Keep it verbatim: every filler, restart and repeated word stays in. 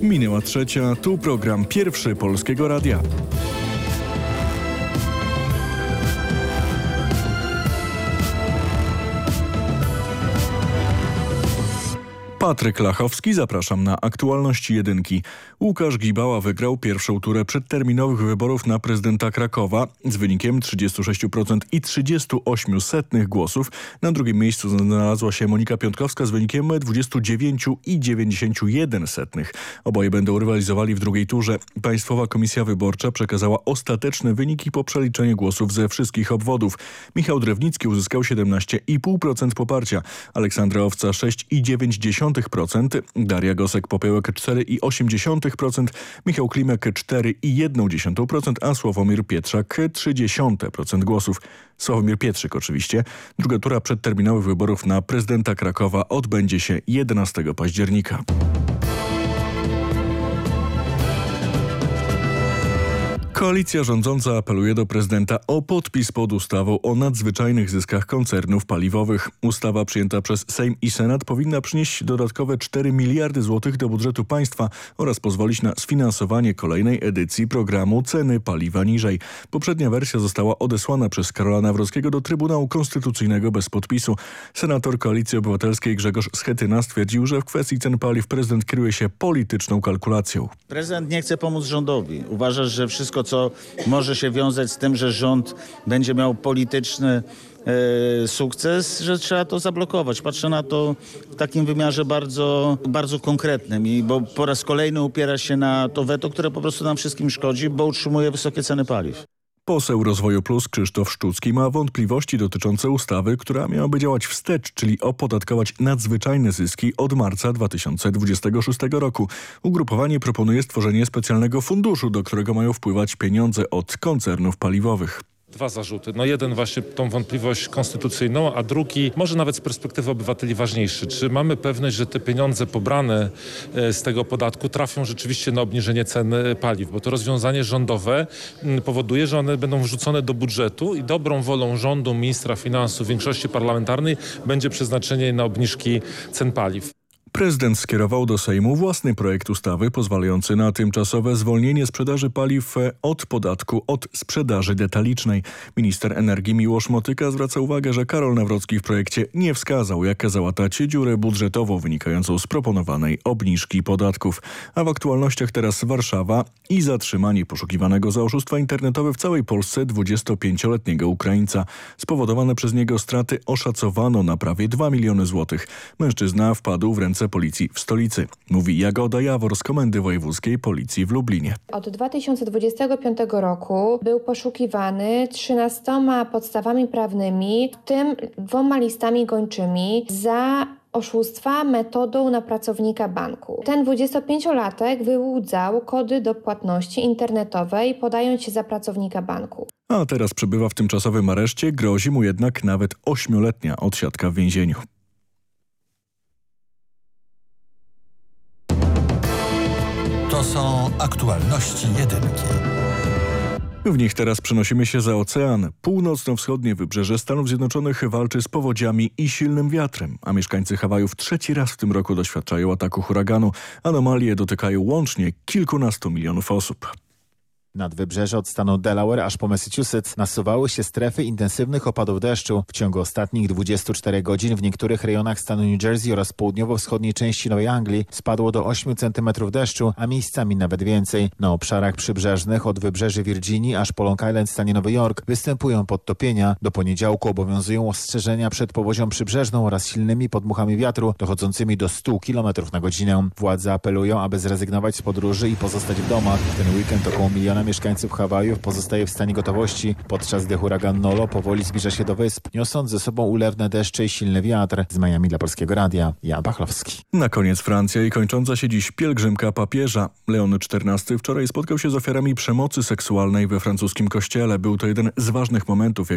Minęła trzecia, tu program Pierwszy Polskiego Radia. Patryk Lachowski, zapraszam na aktualności jedynki. Łukasz Gibała wygrał pierwszą turę przedterminowych wyborów na prezydenta Krakowa z wynikiem trzydzieści sześć procent i trzydzieści osiem setnych głosów. Na drugim miejscu znalazła się Monika Piątkowska z wynikiem dwadzieścia dziewięć i dziewięćdziesiąt jeden setnych. Oboje będą rywalizowali w drugiej turze. Państwowa Komisja Wyborcza przekazała ostateczne wyniki po przeliczeniu głosów ze wszystkich obwodów. Michał Drewnicki uzyskał siedemnaście i pół procent poparcia, Aleksandra Owca sześć i dziewięć procent, Daria Gosek-Popiołek cztery i osiem procent, Michał Klimek cztery i jeden procent, a Sławomir Pietrzak trzydzieści procent głosów. Sławomir Pietrzyk oczywiście. Druga tura przedterminowych wyborów na prezydenta Krakowa odbędzie się jedenastego października. Koalicja rządząca apeluje do prezydenta o podpis pod ustawą o nadzwyczajnych zyskach koncernów paliwowych. Ustawa przyjęta przez Sejm i Senat powinna przynieść dodatkowe cztery miliardy złotych do budżetu państwa oraz pozwolić na sfinansowanie kolejnej edycji programu Ceny paliwa niżej. Poprzednia wersja została odesłana przez Karola Nawrockiego do Trybunału Konstytucyjnego bez podpisu. Senator Koalicji Obywatelskiej Grzegorz Schetyna stwierdził, że w kwestii cen paliw prezydent kieruje się polityczną kalkulacją. Prezydent nie chce pomóc rządowi. Uważa, że wszystko, co może się wiązać z tym, że rząd będzie miał polityczny e, sukces, że trzeba to zablokować. Patrzę na to w takim wymiarze bardzo, bardzo konkretnym, i bo po raz kolejny upiera się na to weto, które po prostu nam wszystkim szkodzi, bo utrzymuje wysokie ceny paliw. Poseł Rozwoju Plus Krzysztof Szczucki ma wątpliwości dotyczące ustawy, która miałaby działać wstecz, czyli opodatkować nadzwyczajne zyski od marca dwa tysiące dwudziestego szóstego roku. Ugrupowanie proponuje stworzenie specjalnego funduszu, do którego mają wpływać pieniądze od koncernów paliwowych. Dwa zarzuty. No jeden właśnie tą wątpliwość konstytucyjną, a drugi może nawet z perspektywy obywateli ważniejszy. Czy mamy pewność, że te pieniądze pobrane z tego podatku trafią rzeczywiście na obniżenie cen paliw? Bo to rozwiązanie rządowe powoduje, że one będą wrzucone do budżetu i dobrą wolą rządu, ministra finansów, większości parlamentarnej będzie przeznaczenie na obniżki cen paliw. Prezydent skierował do Sejmu własny projekt ustawy pozwalający na tymczasowe zwolnienie sprzedaży paliw od podatku od sprzedaży detalicznej. Minister energii Miłosz Motyka zwraca uwagę, że Karol Nawrocki w projekcie nie wskazał, jak załatać dziurę budżetową wynikającą z proponowanej obniżki podatków. A w aktualnościach teraz Warszawa i zatrzymanie poszukiwanego za oszustwa internetowe w całej Polsce dwudziestopięcioletniego Ukraińca. Spowodowane przez niego straty oszacowano na prawie dwa miliony złotych. Mężczyzna wpadł w ręce policji w stolicy, mówi Jagoda Jawor z Komendy Wojewódzkiej Policji w Lublinie. Od dwa tysiące dwudziestego piątego roku był poszukiwany trzynastoma podstawami prawnymi, w tym dwoma listami gończymi za oszustwa metodą na pracownika banku. Ten dwudziestopięciolatek wyłudzał kody do płatności internetowej, podając się za pracownika banku. A teraz przebywa w tymczasowym areszcie, grozi mu jednak nawet ośmioletnia odsiadka w więzieniu. To są aktualności jedynki. W nich teraz przenosimy się za ocean. Północno-wschodnie wybrzeże Stanów Zjednoczonych walczy z powodziami i silnym wiatrem, a mieszkańcy Hawajów trzeci raz w tym roku doświadczają ataku huraganu. Anomalie dotykają łącznie kilkunastu milionów osób. Nad wybrzeże od stanu Delaware aż po Massachusetts nasuwały się strefy intensywnych opadów deszczu. W ciągu ostatnich dwudziestu czterech godzin w niektórych rejonach stanu New Jersey oraz południowo-wschodniej części Nowej Anglii spadło do ośmiu centymetrów deszczu, a miejscami nawet więcej. Na obszarach przybrzeżnych od wybrzeży Virginii aż po Long Island w stanie Nowy Jork występują podtopienia. Do poniedziałku obowiązują ostrzeżenia przed powodzią przybrzeżną oraz silnymi podmuchami wiatru dochodzącymi do stu kilometrów na godzinę. Władze apelują, aby zrezygnować z podróży i pozostać w domach. Ten weekend około miliona mieszkańców Hawajów pozostaje w stanie gotowości, podczas gdy huragan Nolo powoli zbliża się do wysp, niosąc ze sobą ulewne deszcze i silny wiatr. Z Miami dla Polskiego Radia, Jan Pachlowski. Na koniec Francja i kończąca się dziś pielgrzymka papieża. Leon czternasty wczoraj spotkał się z ofiarami przemocy seksualnej we francuskim kościele. Był to jeden z ważnych momentów,